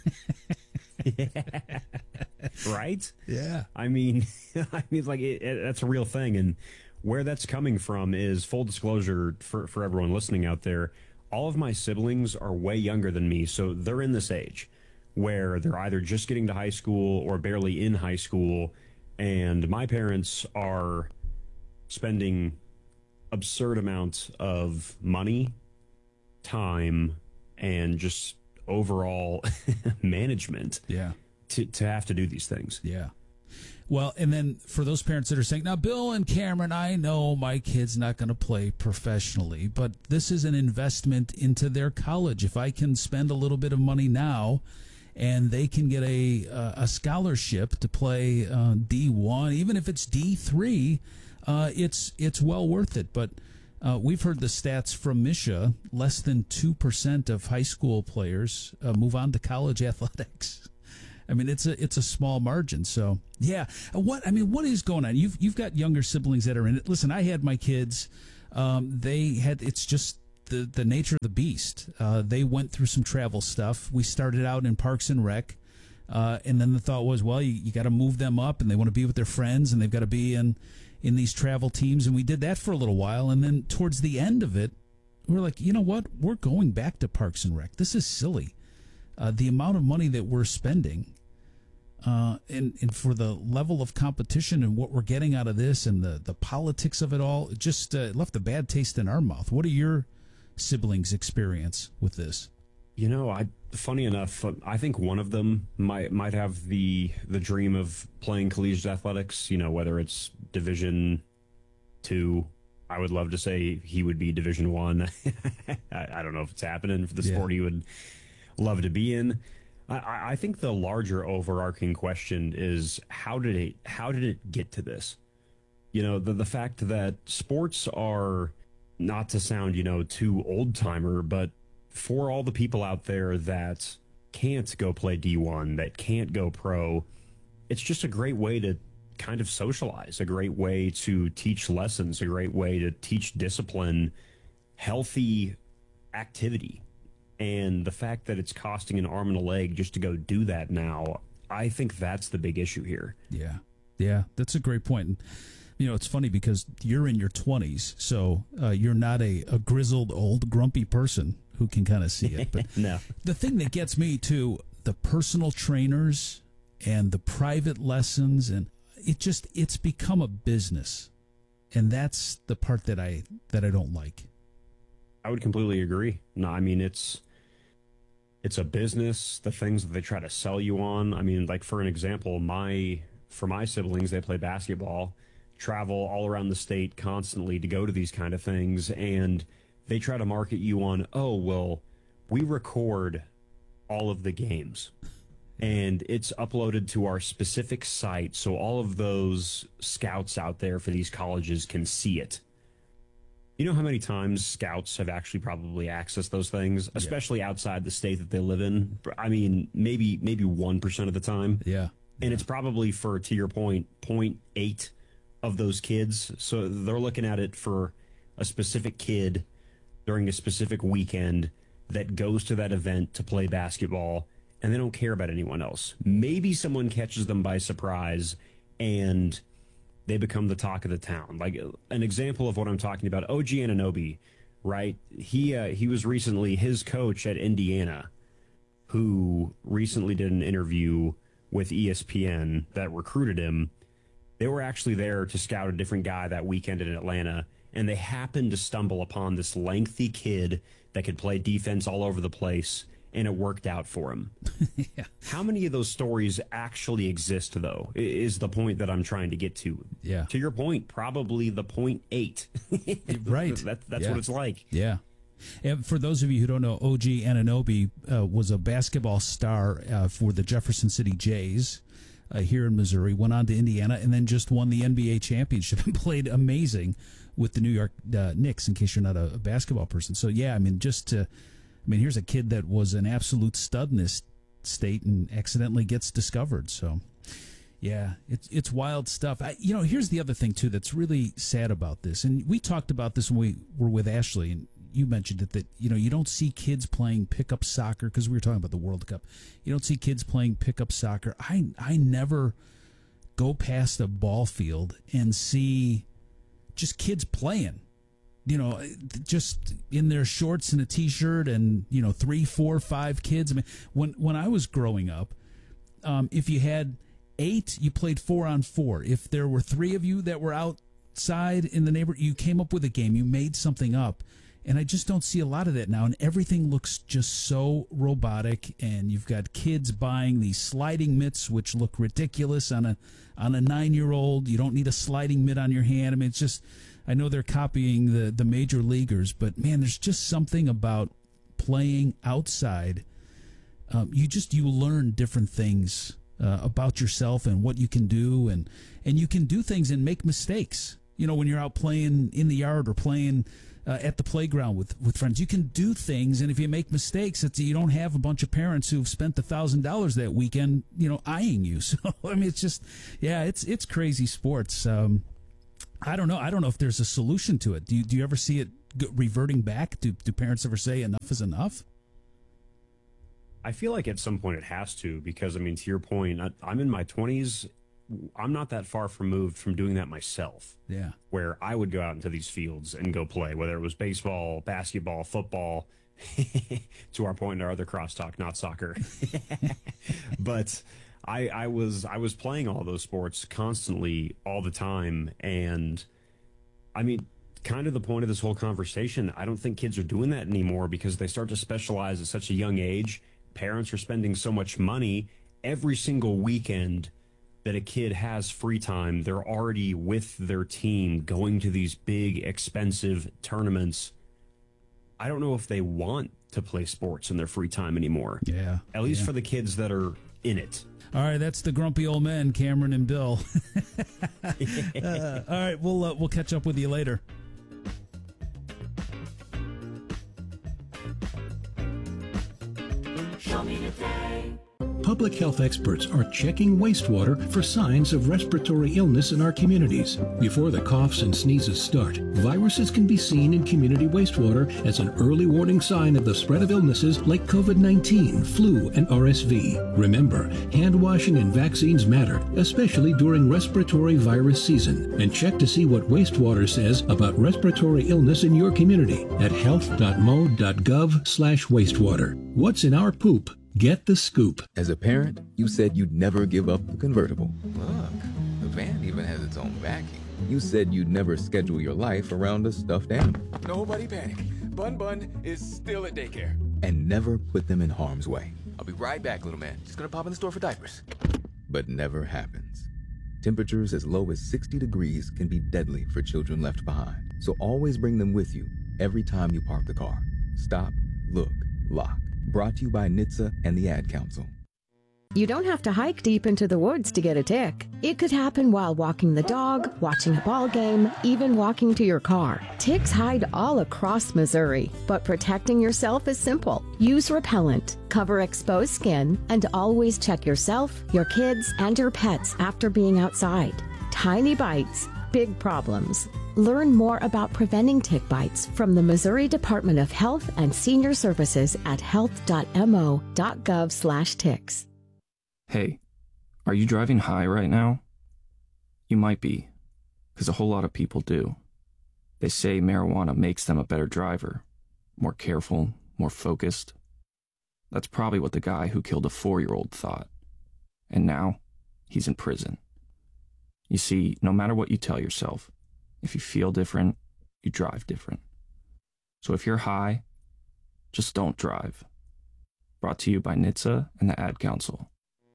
Yeah. Right? Yeah. I mean, I mean, like it, it, that's a real thing. And where that's coming from is, full disclosure for, for everyone listening out there, all of my siblings are way younger than me, so they're in this age where they're either just getting to high school or barely in high school, and my parents are spending absurd amounts of money, time, and just overall management yeah. to, to have to do these things. Yeah. Well, and then for those parents that are saying, now, Bill and Cameron, I know my kid's not going to play professionally, but this is an investment into their college. If I can spend a little bit of money now and they can get a uh, a scholarship to play uh, D one, even if it's D three, uh, it's it's well worth it. But uh, we've heard the stats from Misha, less than two percent of high school players uh, move on to college athletics. I mean, it's a it's a small margin. So, yeah. What I mean, what is going on? You've you've got younger siblings that are in it. Listen, I had my kids. Um, they had. It's just the the nature of the beast. Uh, they went through some travel stuff. We started out in Parks and Rec, uh, and then the thought was, well, you, you got to move them up, and they want to be with their friends, and they've got to be in in these travel teams. And we did that for a little while, and then towards the end of it, we're like, you know what? We're going back to Parks and Rec. This is silly. Uh, the amount of money that we're spending. Uh, and, and for the level of competition and what we're getting out of this and the, the politics of it all, it just uh, left a bad taste in our mouth. What are your siblings' experience with this? You know, I funny enough, I think one of them might might have the the dream of playing collegiate athletics. You know, whether it's Division Two, I would love to say he would be Division One. I, I don't know if it's happening for the sport yeah. he would love to be in. I, I think the larger overarching question is how did it how did it get to this? You know, the the fact that sports are, not to sound, you know, too old timer, but for all the people out there that can't go play D one, that can't go pro, it's just a great way to kind of socialize, a great way to teach lessons, a great way to teach discipline, healthy activity. And the fact that it's costing an arm and a leg just to go do that now, I think that's the big issue here. Yeah. Yeah, that's a great point. And, you know, it's funny because you're in your twenties, so uh, you're not a, a grizzled, old, grumpy person who can kind of see it. But no. The thing that gets me to the personal trainers and the private lessons, and it just, it's become a business. And that's the part that I that I don't like. I would completely agree. No, I mean, it's... It's a business, the things that they try to sell you on. I mean, like, for an example, my for my siblings, they play basketball, travel all around the state constantly to go to these kind of things, and they try to market you on, oh, well, we record all of the games, and it's uploaded to our specific site, so all of those scouts out there for these colleges can see it. You know how many times scouts have actually probably accessed those things, especially yeah. outside the state that they live in? I mean, maybe maybe one percent of the time. Yeah. And it's probably for, to your point, zero point eight of those kids. So they're looking at it for a specific kid during a specific weekend that goes to that event to play basketball, and they don't care about anyone else. Maybe someone catches them by surprise, and they become the talk of the town. Like an example of what I'm talking about, O G Anunoby, right? He uh, he was recently his coach at Indiana, who recently did an interview with E S P N that recruited him. They were actually there to scout a different guy that weekend in Atlanta, and they happened to stumble upon this lengthy kid that could play defense all over the place, and it worked out for him. yeah. How many of those stories actually exist, though, is the point that I'm trying to get to. Yeah. To your point, probably the point eight. right. That, that's yeah. what it's like. Yeah. And for those of you who don't know, O G Anunoby uh, was a basketball star uh, for the Jefferson City Jays uh, here in Missouri, went on to Indiana, and then just won the N B A championship and played amazing with the New York uh, Knicks, in case you're not a, a basketball person. So, yeah, I mean, just to... I mean, here's a kid that was an absolute stud in this state and accidentally gets discovered. So, yeah, it's it's wild stuff. I, you know, here's the other thing, too, that's really sad about this. And we talked about this when we were with Ashley, and you mentioned it, that, you know, you don't see kids playing pickup soccer, because we were talking about the World Cup. You don't see kids playing pickup soccer. I, I never go past a ball field and see just kids playing. You know, just in their shorts and a T-shirt, and, you know, three, four, five kids. I mean, when when I was growing up, um, if you had eight, you played four on four. If there were three of you that were outside in the neighborhood, you came up with a game. You made something up. And I just don't see a lot of that now. And everything looks just so robotic. And you've got kids buying these sliding mitts, which look ridiculous on a on a nine-year-old. You don't need a sliding mitt on your hand. I mean, it's just, I know they're copying the, the major leaguers, but, man, there's just something about playing outside. Um, you just, you learn different things uh, about yourself and what you can do. And, and you can do things and make mistakes. You know, when you're out playing in the yard or playing Uh, at the playground with, with friends. You can do things, and if you make mistakes, it's, you don't have a bunch of parents who've spent a thousand dollars that weekend, you know, eyeing you. So I mean, it's just, yeah, it's it's crazy sports. Um, I don't know. I don't know if there's a solution to it. Do you do you ever see it reverting back? Do do parents ever say enough is enough? I feel like at some point it has to, because I mean, to your point, I, I'm in my twenties. I'm not that far removed from doing that myself. Yeah. Where I would go out into these fields and go play, whether it was baseball, basketball, football, to our point in our other crosstalk, not soccer. But I, I was I was playing all those sports constantly all the time. And I mean, kind of the point of this whole conversation, I don't think kids are doing that anymore because they start to specialize at such a young age. Parents are spending so much money every single weekend that a kid has free time. They're already with their team going to these big, expensive tournaments. I don't know if they want to play sports in their free time anymore. Yeah. At least yeah. for the kids that are in it. All right, that's the grumpy old men, Cameron and Bill. uh, all right, we'll uh, we'll catch up with you later. Show me the day. Public health experts are checking wastewater for signs of respiratory illness in our communities. Before the coughs and sneezes start, viruses can be seen in community wastewater as an early warning sign of the spread of illnesses like COVID nineteen, flu, and R S V. Remember, hand washing and vaccines matter, especially during respiratory virus season. And check to see what wastewater says about respiratory illness in your community at health dot mo dot gov slash wastewater. What's in our poop? Get the scoop. As a parent, you said you'd never give up the convertible. Look, the van even has its own backing. You said you'd never schedule your life around a stuffed animal. Nobody panic. Bun Bun is still at daycare. And never put them in harm's way. I'll be right back, little man. Just gonna pop in the store for diapers. But never happens. Temperatures as low as sixty degrees can be deadly for children left behind. So always bring them with you every time you park the car. Stop, look, lock. Brought to you by N H T S A and the Ad Council. You don't have to hike deep into the woods to get a tick. It could happen while walking the dog, watching a ball game, even walking to your car. Ticks hide all across Missouri, but protecting yourself is simple. Use repellent, cover exposed skin, and always check yourself, your kids, and your pets after being outside. Tiny bites, big problems. Learn more about preventing tick bites from the Missouri Department of Health and Senior Services at health dot mo dot gov slash ticks. Hey, are you driving high right now? You might be, because a whole lot of people do. They say marijuana makes them a better driver, more careful, more focused. That's probably what the guy who killed a four-year-old thought. And now, he's in prison. You see, no matter what you tell yourself, if you feel different, you drive different. So if you're high, just don't drive. Brought to you by N H T S A and the Ad Council.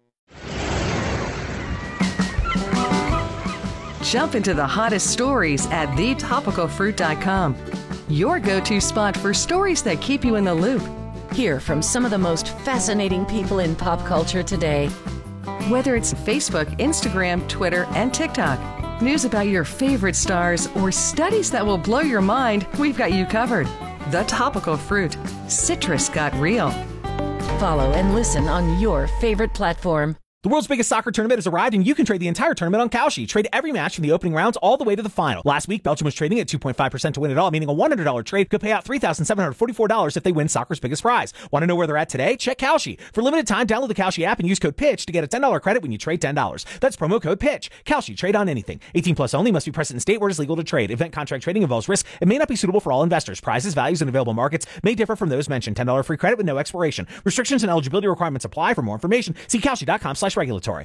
Jump into the hottest stories at the topical fruit dot com. Your go-to spot for stories that keep you in the loop. Hear from some of the most fascinating people in pop culture today. Whether it's Facebook, Instagram, Twitter, and TikTok, news about your favorite stars, or studies that will blow your mind, we've got you covered. The Topical Fruit. Citrus got real. Follow and listen on your favorite platform. The world's biggest soccer tournament has arrived, and you can trade the entire tournament on Kalshi. Trade every match from the opening rounds all the way to the final. Last week, Belgium was trading at two point five percent to win it all, meaning a one hundred dollars trade could pay out three thousand seven hundred forty-four dollars if they win soccer's biggest prize. Want to know where they're at today? Check Kalshi. For limited time, download the Kalshi app and use code PITCH to get a ten dollars credit when you trade ten dollars. That's promo code PITCH. Kalshi. Trade on anything. eighteen plus only. Must be present in state where it is legal to trade. Event contract trading involves risk and may not be suitable for all investors. Prizes, values, and available markets may differ from those mentioned. ten dollars free credit with no expiration. Restrictions and eligibility requirements apply. For more information, see Kalshi dot com slash regulatory.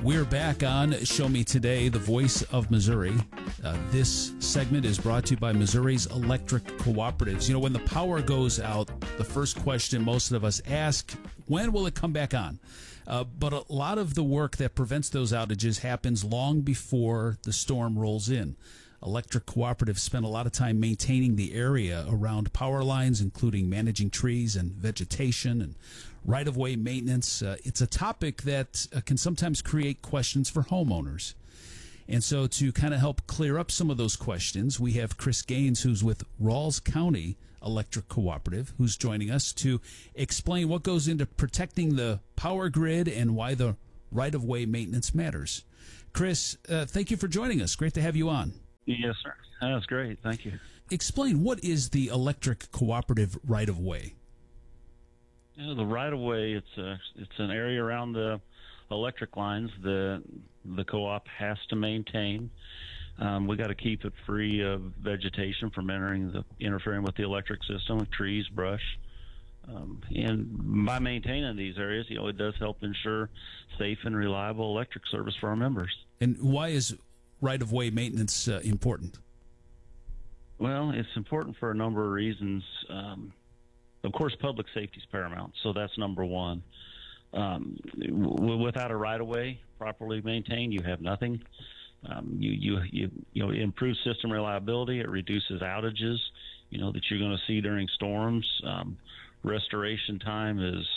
We're back on Show Me Today, the voice of Missouri. Uh, this segment is brought to you by Missouri's Electric Cooperatives. You know, when the power goes out, the first question most of us ask, when will it come back on? Uh, but a lot of the work that prevents those outages happens long before the storm rolls in. Electric cooperatives spend a lot of time maintaining the area around power lines, including managing trees and vegetation and right-of-way maintenance. Uh, it's a topic that uh, can sometimes create questions for homeowners. And so to kind of help clear up some of those questions, we have Chris Gaines, who's with Rawls County Electric Cooperative, who's joining us to explain what goes into protecting the power grid and why the right-of-way maintenance matters. Chris, uh, thank you for joining us. Great to have you on. Yes, sir. That's great. Thank you. Explain, what is the electric cooperative right-of-way? You know, the right-of-way, it's a, it's an area around the electric lines that the co-op has to maintain. Um, we got to keep it free of vegetation from entering the interfering with the electric system, with trees, brush. Um, and by maintaining these areas, you know, it does help ensure safe and reliable electric service for our members. And why is right-of-way maintenance uh, important? Well, it's important for a number of reasons. Um, of course, public safety is paramount, so that's number one. Um, w- without a right-of-way properly maintained, you have nothing. Um, you, you, you, you know, it improves system reliability. It reduces outages, you know, that you're going to see during storms. Um, restoration time is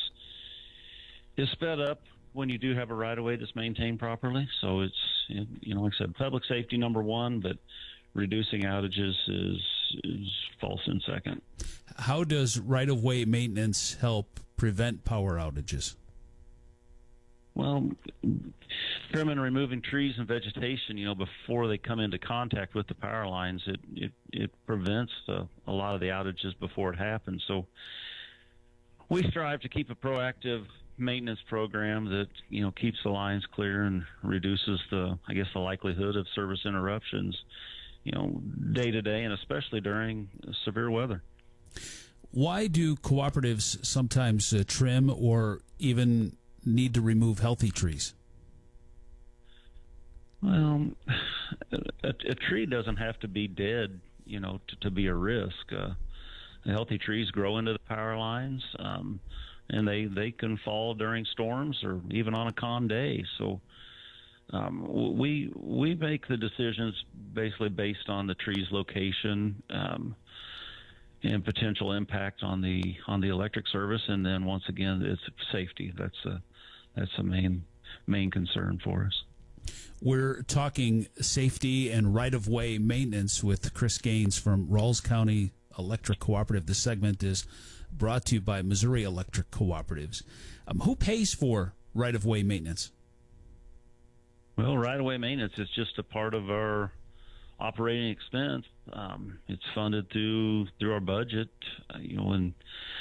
is sped up when you do have a right-of-way that's maintained properly. So it's, you know, like I said, public safety number one, but reducing outages is is false in second. How does right-of-way maintenance help prevent power outages? Well, trimming and removing trees and vegetation, you know, before they come into contact with the power lines, it it, it prevents the, a lot of the outages before it happens. So we strive to keep a proactive maintenance program that, you know, keeps the lines clear and reduces the, I guess, the likelihood of service interruptions, you know, day to day, and especially during severe weather. Why do cooperatives sometimes uh, trim or even need to remove healthy trees? Well, a, a tree doesn't have to be dead, you know, to, to be a risk. Uh, healthy trees grow into the power lines, um, and they, they can fall during storms or even on a calm day. So um, we we make the decisions basically based on the tree's location um, and potential impact on the on the electric service, and then once again, it's safety. That's a that's a main main concern for us. We're talking safety and right-of-way maintenance with Chris Gaines from Rawls County Electric Cooperative. This segment is brought to you by Missouri Electric Cooperatives. Um, who pays for right-of-way maintenance? Well, right-of-way maintenance is just a part of our operating expense. Um, it's funded through through our budget. Uh, you know, when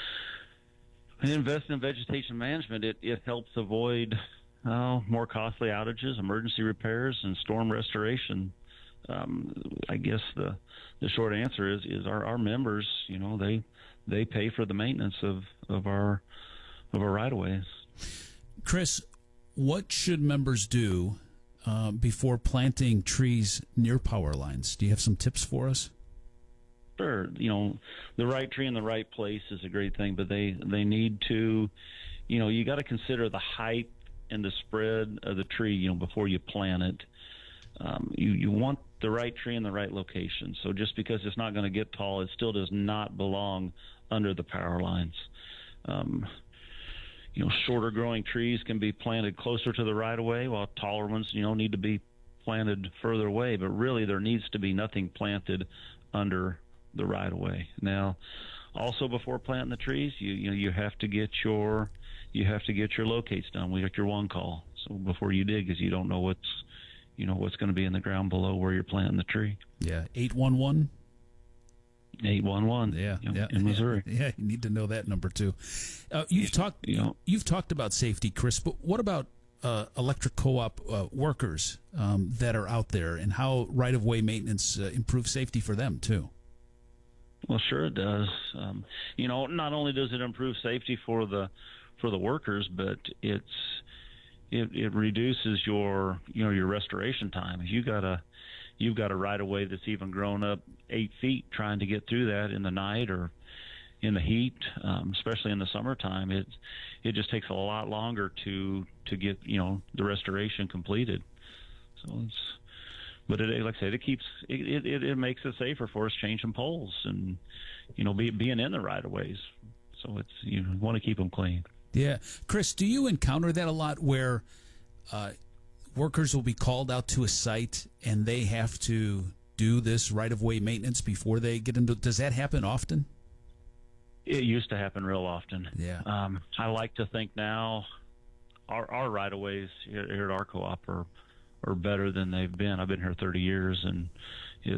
we invest in vegetation management, it, it helps avoid uh, more costly outages, emergency repairs, and storm restoration. Um, I guess the the short answer is is our, our members, you know, they they pay for the maintenance of, of our of our right of ways. Chris, what should members do uh, before planting trees near power lines? Do you have some tips for us? Sure. You know, the right tree in the right place is a great thing, but they they need to, you know, you got to consider the height and the spread of the tree, you know, before you plant it. Um, you, you want the right tree in the right location. So just because it's not going to get tall, it still does not belong under the power lines. Um, you know, shorter growing trees can be planted closer to the right of way, while taller ones, you know, need to be planted further away. But really, there needs to be nothing planted under the right of way. Now, also before planting the trees, you you know you have to get your you have to get your locates done. We got your one call. So before you dig, because you don't know what's you know what's going to be in the ground below where you're planting the tree. Yeah, eight one one. Eight one one. Yeah, you know, yeah, in Missouri. Yeah, yeah, you need to know that number too. Uh, you've talked. You know, you've talked about safety, Chris. But what about uh, electric co-op uh, workers um, that are out there, and how right-of-way maintenance uh, improves safety for them too? Well, sure it does. Um, you know, not only does it improve safety for the for the workers, but it's it, it reduces your you know your restoration time. If you got a you've got a right of way that's even grown up eight feet, trying to get through that in the night or in the heat, um, especially in the summertime, it it just takes a lot longer to to get you know the restoration completed. So it's, but it, like I said, it keeps it, it it makes it safer for us changing poles and you know be, being in the right of ways. So it's you want to keep them clean. Yeah, Chris, do you encounter that a lot where uh, workers will be called out to a site and they have to do this right of way maintenance before they get into? Does that happen often? It used to happen real often. Yeah. Um, I like to think now our our right of ways here, here at our co-op are are better than they've been. I've been here thirty years, and